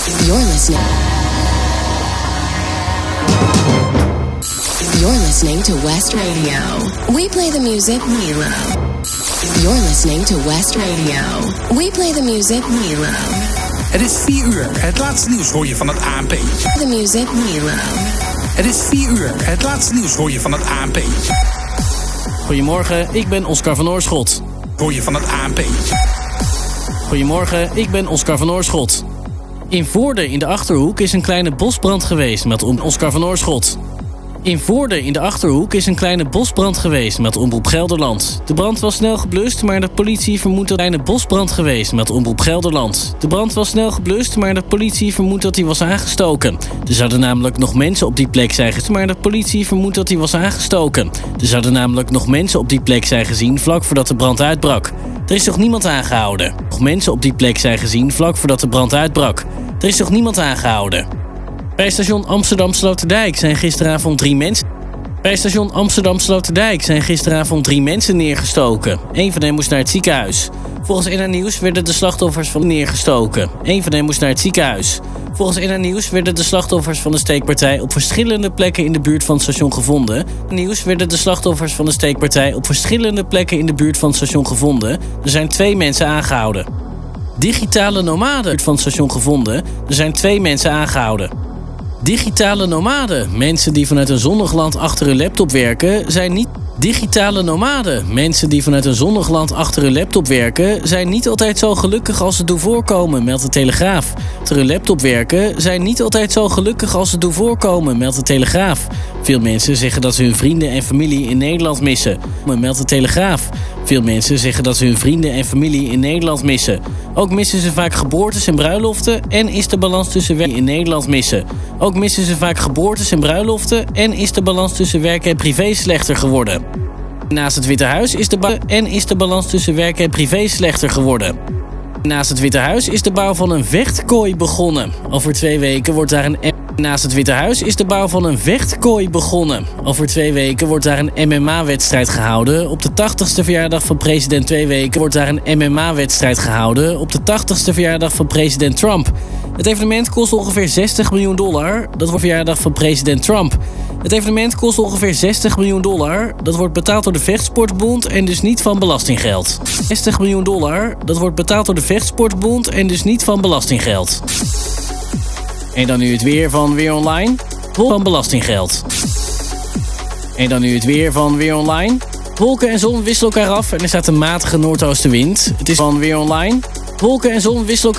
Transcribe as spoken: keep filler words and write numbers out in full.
You're listening. You're listening to West Radio. We play the music we love. You're listening to West Radio. We play the music we love. Het is vier uur. Het laatste nieuws hoor je van het A N P. The music we love. Het is vier uur. Het laatste nieuws hoor je van het A N P. Goedemorgen, ik ben Oscar van Oorschot. Hoor je van het A N P. Goedemorgen, ik ben Oscar van Oorschot. In Voorde in de Achterhoek is een kleine bosbrand geweest met Oscar van Oorschot. In Voorde in de Achterhoek is een kleine bosbrand geweest met Omroep Gelderland. De brand was snel geblust, maar de politie vermoedt dat een kleine bosbrand geweest met Omroep Gelderland. De brand was snel geblust, maar de politie vermoedt dat hij was aangestoken. Er zouden namelijk nog mensen op die plek zijn gezien, maar de politie vermoedt dat hij was aangestoken. Er zouden namelijk nog mensen op die plek zijn gezien vlak voordat de brand uitbrak. Er is nog niemand aangehouden. Nog mensen op die plek zijn gezien vlak voordat de brand uitbrak. Er is nog niemand aangehouden. Bij station Amsterdam Sloterdijk zijn gisteravond drie mensen... Bij station Amsterdam Sloterdijk zijn gisteravond drie mensen neergestoken. Eén van hen moest naar het ziekenhuis. Volgens N H Nieuws werden de slachtoffers van neergestoken. Eén van hen moest naar het ziekenhuis. Volgens N H Nieuws werden de slachtoffers van de steekpartij op verschillende plekken in de buurt van het station gevonden. Nieuws werden de slachtoffers van de steekpartij op verschillende plekken in de buurt van het station gevonden. Er zijn twee mensen aangehouden. Digitale nomaden van het station gevonden. Er zijn twee mensen aangehouden. Digitale nomaden, mensen die vanuit een zonnig land achter hun laptop werken, zijn niet... Digitale nomaden, mensen die vanuit een zonnig land achter hun laptop werken, zijn niet altijd zo gelukkig als ze doen voorkomen, meldt de Telegraaf. Achter hun laptop werken zijn niet altijd zo gelukkig als ze doen voorkomen, meldt de Telegraaf. Veel mensen zeggen dat ze hun vrienden en familie in Nederland missen, meldt de Telegraaf. Veel mensen zeggen dat ze hun vrienden en familie in Nederland missen. Ook missen ze vaak geboortes en bruiloften en is de balans tussen werk in Nederland missen. Ook missen ze vaak geboortes en bruiloften en is de balans tussen werk en privé slechter geworden. Naast het Witte Huis is de ba- en is de balans tussen werk en privé slechter geworden. Naast het Witte Huis is de bouw van een vechtkooi begonnen. Over twee weken wordt daar een... Naast het Witte Huis is de bouw van een vechtkooi begonnen. Over twee weken wordt daar een M M A-wedstrijd gehouden. Op de tachtigste verjaardag van president twee weken wordt daar een M M A-wedstrijd gehouden. Op de tachtigste verjaardag van president Trump. Het evenement kost ongeveer zestig miljoen dollar. Dat wordt de verjaardag van president Trump. Het evenement kost ongeveer zestig miljoen dollar. Dat wordt betaald door de Vechtsportbond en dus niet van belastinggeld. zestig miljoen dollar. Dat wordt betaald door de Vechtsportbond en dus niet van belastinggeld. En dan nu het weer van Weer Online. Van belastinggeld. En dan nu het weer van Weer Online. Wolken en zon wisselen elkaar af en er staat een matige noordoostenwind. Het is van Weer Online. Wolken en zon wisselen elkaar